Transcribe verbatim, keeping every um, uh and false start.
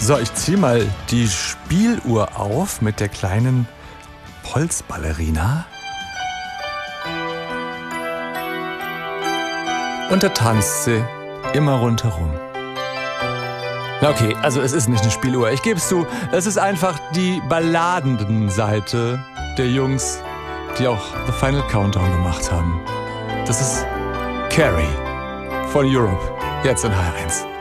So, ich ziehe mal die Spieluhr auf mit der kleinen Polsballerina. Und da tanzt sie immer rundherum. Na okay, also es ist nicht eine Spieluhr, ich gebe es zu. Es ist einfach die Balladenseite der Jungs, die auch The Final Countdown gemacht haben. Das ist Carrie von Europe, jetzt in H R eins.